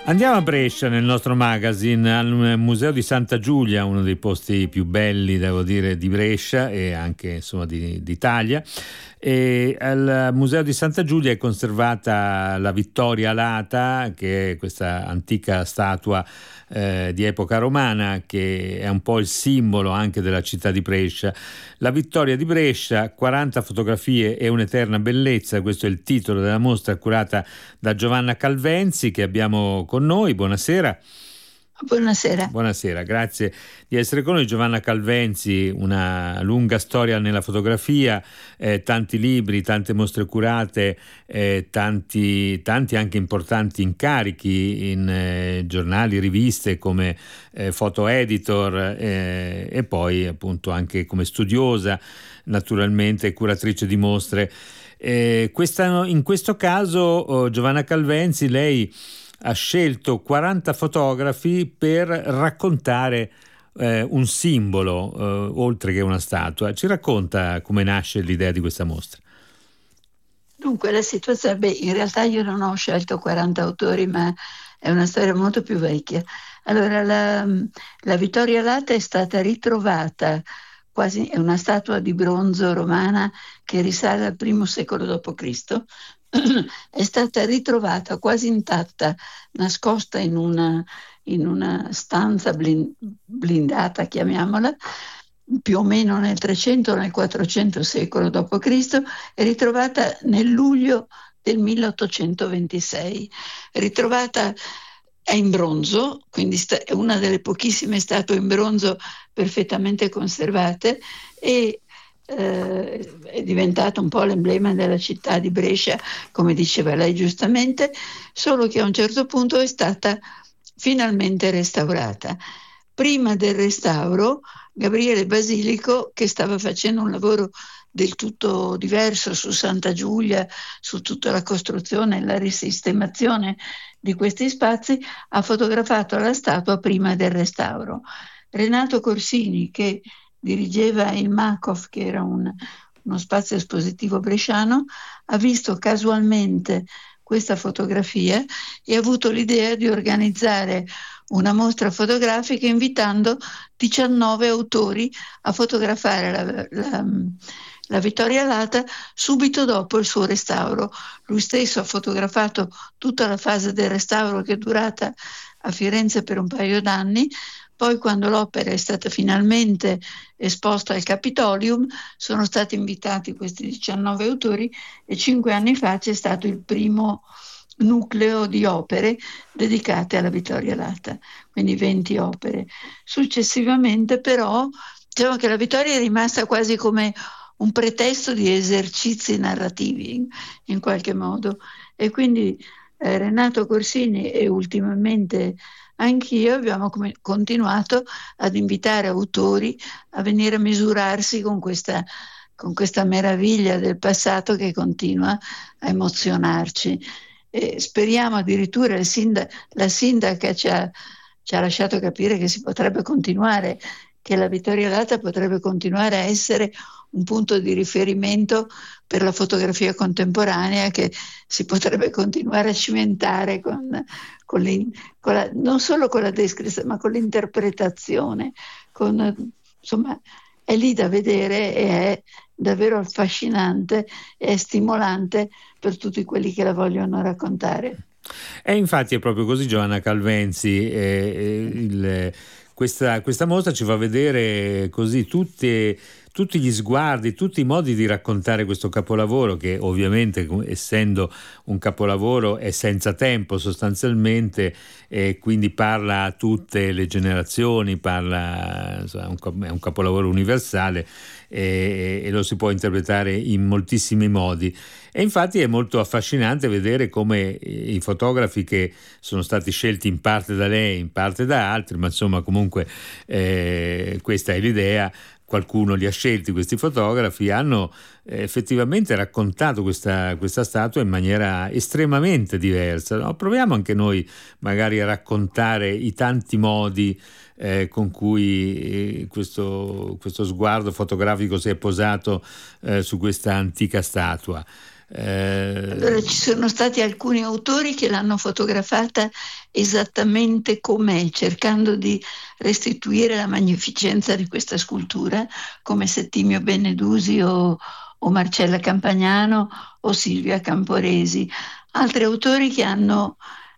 Andiamo a Brescia nel nostro magazine, al Museo di Santa Giulia, uno dei posti più belli, devo dire, di Brescia e anche insomma d'Italia. E al Museo di Santa Giulia è conservata la Vittoria Alata, che è questa antica statua di epoca romana, che è un po' il simbolo anche della città di Brescia. La Vittoria di Brescia, 40 fotografie e un'eterna bellezza, questo è il titolo della mostra curata da Giovanna Calvenzi, che abbiamo con noi. Buonasera. Buonasera. Buonasera, grazie di essere con noi. Giovanna Calvenzi, una lunga storia nella fotografia, tanti libri, tante mostre curate, tanti anche importanti incarichi in giornali, riviste come photo editor e poi appunto anche come studiosa, naturalmente curatrice di mostre. In questo caso, Giovanna Calvenzi, lei ha scelto 40 fotografi per raccontare un simbolo, oltre che una statua. Ci racconta come nasce l'idea di questa mostra? Dunque, la situazione, in realtà io non ho scelto 40 autori, ma è una storia molto più vecchia. Allora, la Vittoria Alata è stata ritrovata, quasi è una statua di bronzo romana che risale al I secolo d.C., è stata ritrovata quasi intatta, nascosta in una stanza blindata, chiamiamola, più o meno nel 300 o nel 400 secolo d.C., è ritrovata nel luglio del 1826. Ritrovata è in bronzo, quindi è una delle pochissime statue in bronzo perfettamente conservate e è diventata un po' l'emblema della città di Brescia, come diceva lei giustamente, solo che a un certo punto è stata finalmente restaurata. Prima del restauro, Gabriele Basilico, che stava facendo un lavoro del tutto diverso su Santa Giulia, su tutta la costruzione e la risistemazione di questi spazi, ha fotografato la statua prima del restauro. Renato Corsini, che dirigeva il Makov, che era uno spazio espositivo bresciano, ha visto casualmente questa fotografia e ha avuto l'idea di organizzare una mostra fotografica invitando 19 autori a fotografare la Vittoria Alata subito dopo il suo restauro. Lui stesso ha fotografato tutta la fase del restauro, che è durata a Firenze per un paio d'anni. Poi, quando l'opera è stata finalmente esposta al Capitolium, sono stati invitati questi 19 autori e 5 anni fa c'è stato il primo nucleo di opere dedicate alla Vittoria Alata, quindi 20 opere. Successivamente però diciamo che la Vittoria è rimasta quasi come un pretesto di esercizi narrativi in qualche modo, e quindi Renato Corsini e ultimamente anch'io abbiamo continuato ad invitare autori a venire a misurarsi con questa meraviglia del passato che continua a emozionarci. E speriamo addirittura, la sindaca ci ha lasciato capire che si potrebbe continuare, che la Vittoria Alata potrebbe continuare a essere un punto di riferimento per la fotografia contemporanea, che si potrebbe continuare a cimentare non solo con la descrizione, ma con l'interpretazione. Insomma, è lì da vedere e è davvero affascinante e stimolante per tutti quelli che la vogliono raccontare. E infatti è proprio così, Giovanna Calvenzi. Questa mostra ci fa vedere così tutti gli sguardi, tutti i modi di raccontare questo capolavoro, che ovviamente, essendo un capolavoro, è senza tempo sostanzialmente, e quindi parla a tutte le generazioni, insomma, è un capolavoro universale e lo si può interpretare in moltissimi modi. E infatti è molto affascinante vedere come i fotografi, che sono stati scelti in parte da lei, in parte da altri, ma insomma comunque questa è l'idea, qualcuno li ha scelti questi fotografi, hanno effettivamente raccontato questa statua in maniera estremamente diversa, no? Proviamo anche noi magari a raccontare i tanti modi con cui questo sguardo fotografico si è posato su questa antica statua. Allora, ci sono stati alcuni autori che l'hanno fotografata esattamente com'è, cercando di restituire la magnificenza di questa scultura, come Settimio Benedusi o Marcella Campagnano o Silvia Camporesi. Altri autori che hanno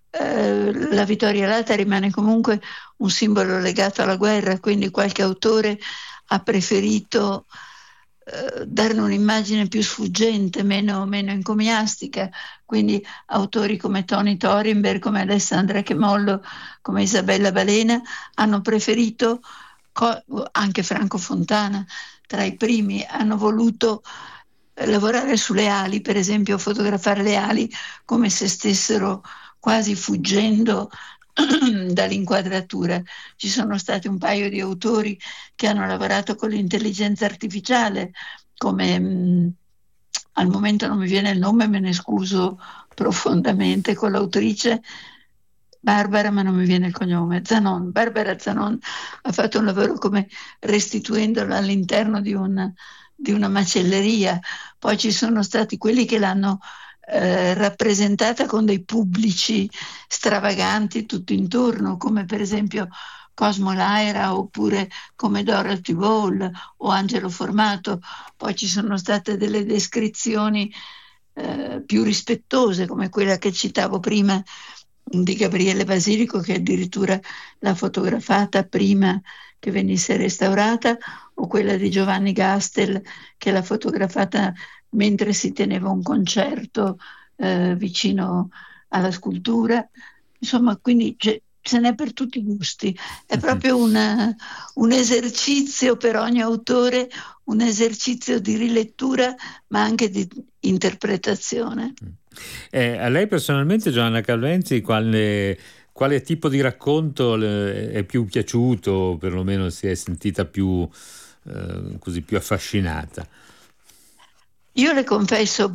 la Vittoria Alata rimane comunque un simbolo legato alla guerra, quindi qualche autore ha preferito darne un'immagine più sfuggente, meno encomiastica, quindi autori come Toni Torenberg, come Alessandra Chemollo, come Isabella Balena hanno preferito, anche Franco Fontana tra i primi, hanno voluto lavorare sulle ali, per esempio fotografare le ali come se stessero quasi fuggendo dall'inquadratura. Ci sono stati un paio di autori che hanno lavorato con l'intelligenza artificiale, come al momento non mi viene il nome, me ne scuso profondamente, con l'autrice Barbara, ma non mi viene il cognome, Zanon. Barbara Zanon ha fatto un lavoro come restituendola all'interno di una macelleria. Poi ci sono stati quelli che l'hanno rappresentata con dei pubblici stravaganti tutto intorno, come per esempio Cosmo Laira, oppure come Dorothy Ball o Angelo Formato. Poi ci sono state delle descrizioni più rispettose, come quella che citavo prima di Gabriele Basilico, che addirittura l'ha fotografata prima che venisse restaurata, o quella di Giovanni Gastel, che l'ha fotografata mentre si teneva un concerto vicino alla scultura. Insomma, quindi ce n'è per tutti i gusti. È proprio un esercizio per ogni autore, un esercizio di rilettura, ma anche di interpretazione. A lei personalmente, Giovanna Calvenzi, quale tipo di racconto è più piaciuto, o perlomeno si è sentita più più affascinata? Io le confesso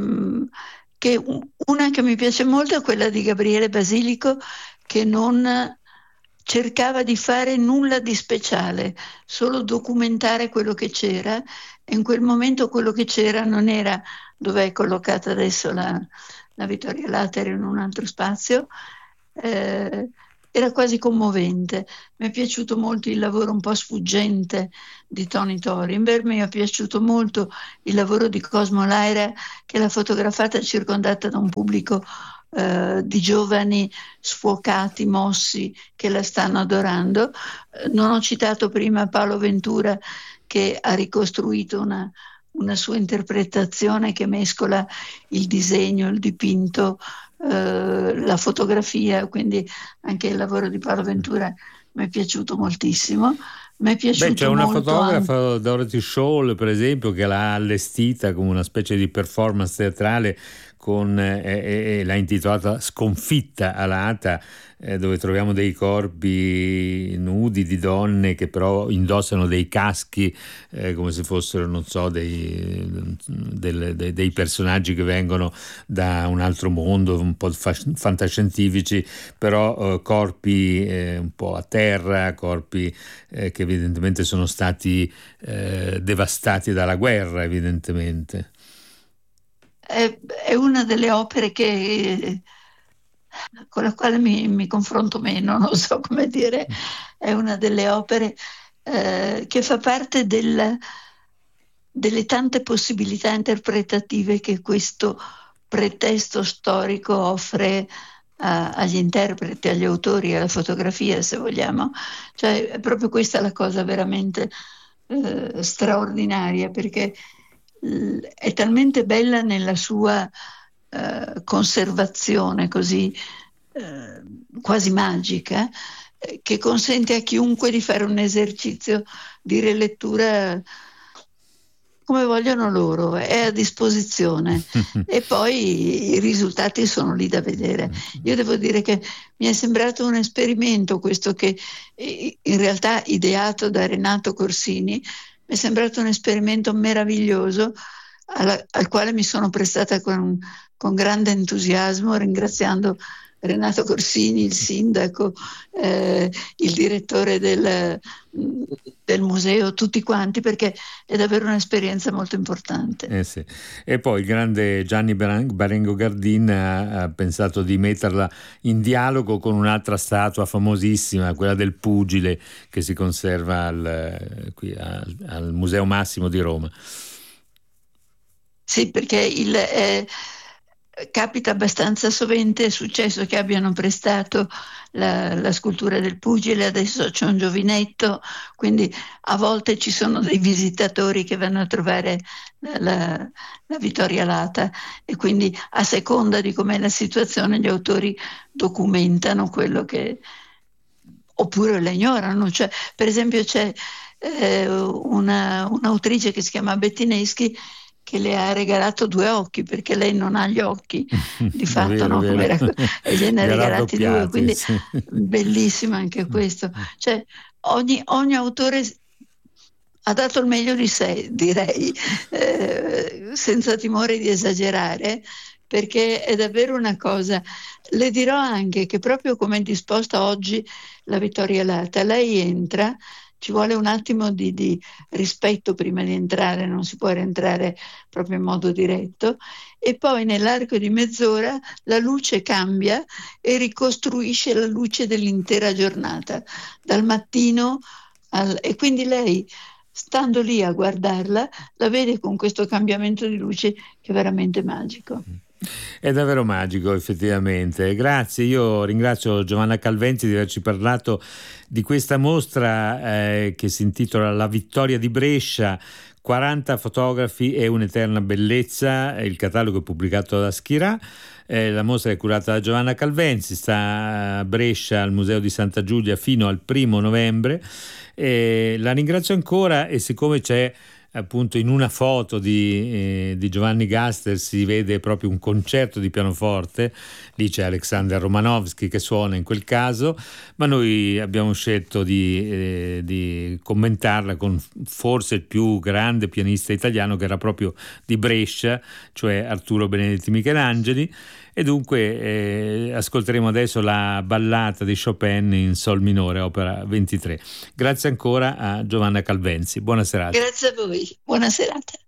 che una che mi piace molto è quella di Gabriele Basilico, che non cercava di fare nulla di speciale, solo documentare quello che c'era, e in quel momento quello che c'era non era dove è collocata adesso la Vittoria Later, in un altro spazio, era quasi commovente. Mi è piaciuto molto il lavoro un po' sfuggente di Toni Torenberg, mi è piaciuto molto il lavoro di Cosmo Laira, che l'ha fotografata circondata da un pubblico di giovani sfocati, mossi, che la stanno adorando. Non ho citato prima Paolo Ventura, che ha ricostruito una sua interpretazione che mescola il disegno, il dipinto, la fotografia, quindi anche il lavoro di Paolo Ventura mi è piaciuto moltissimo. Mi è piaciuto c'è una molto fotografa, Dorothy Shaw, per esempio, che l'ha allestita come una specie di performance teatrale e l'ha intitolata Sconfitta Alata, dove troviamo dei corpi nudi di donne che però indossano dei caschi come se fossero, non so, dei personaggi che vengono da un altro mondo, un po' fantascientifici, però corpi un po' a terra, corpi che evidentemente sono stati devastati dalla guerra, evidentemente. È una delle opere con la quale mi confronto meno, non so come dire. È una delle opere che fa parte delle tante possibilità interpretative che questo pretesto storico offre agli interpreti, agli autori, alla fotografia, se vogliamo. Cioè, è proprio questa la cosa veramente straordinaria, perché è talmente bella nella sua conservazione così quasi magica, che consente a chiunque di fare un esercizio di rilettura come vogliono loro, è a disposizione e poi i risultati sono lì da vedere. Io devo dire che mi è sembrato un esperimento questo, che in realtà ideato da Renato Corsini, mi è sembrato un esperimento meraviglioso al quale mi sono prestata con grande entusiasmo, ringraziando Renato Corsini, il sindaco, il direttore del museo, tutti quanti, perché è davvero un'esperienza molto importante. Sì. E poi il grande Gianni Barengo Gardin ha pensato di metterla in dialogo con un'altra statua famosissima, quella del pugile, che si conserva qui al Museo Massimo di Roma. Sì, perché capita abbastanza sovente, è successo che abbiano prestato la scultura del pugile, adesso c'è un giovinetto, quindi a volte ci sono dei visitatori che vanno a trovare la Vittoria Lata, e quindi a seconda di com'è la situazione gli autori documentano quello che oppure la ignorano. Cioè, per esempio c'è un'autrice che si chiama Bettineschi che le ha regalato 2 occhi perché lei non ha gli occhi di fatto, Vero, no? vero. E gliene ha regalati 2, quindi Sì. bellissimo anche questo. Cioè, ogni autore ha dato il meglio di sé, direi, senza timore di esagerare, perché è davvero una cosa. Le dirò anche che proprio come è disposta oggi la Vittoria Lata, lei entra, ci vuole un attimo di rispetto prima di entrare, non si può rientrare proprio in modo diretto, e poi nell'arco di mezz'ora la luce cambia e ricostruisce la luce dell'intera giornata, dal mattino e quindi lei, stando lì a guardarla, la vede con questo cambiamento di luce che è veramente magico. È davvero magico, effettivamente. Grazie, io ringrazio Giovanna Calvenzzi di averci parlato di questa mostra che si intitola La Vittoria di Brescia, 40 fotografi e un'eterna bellezza. Il catalogo è pubblicato da Schirà. La mostra è curata da Giovanna Calvenzzi, sta a Brescia al Museo di Santa Giulia fino al 1° novembre. La ringrazio ancora, e siccome c'è appunto in una foto di Giovanni Gaster si vede proprio un concerto di pianoforte, lì c'è Alexander Romanovsky che suona in quel caso, ma noi abbiamo scelto di commentarla con forse il più grande pianista italiano, che era proprio di Brescia, cioè Arturo Benedetti Michelangeli. E dunque ascolteremo adesso la ballata di Chopin in Sol minore, opera 23. Grazie ancora a Giovanna Calvenzzi. Buona serata. Grazie a voi. Buona serata.